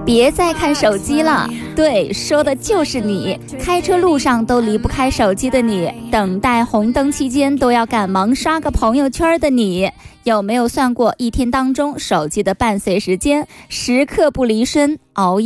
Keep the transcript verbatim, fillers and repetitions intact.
别再看手机了，对，说的就是你。开车路上都离不开手机的你，等待红灯期间都要赶忙刷个朋友圈的你，有没有算过一天当中手机的伴随时间？时刻不离身，熬夜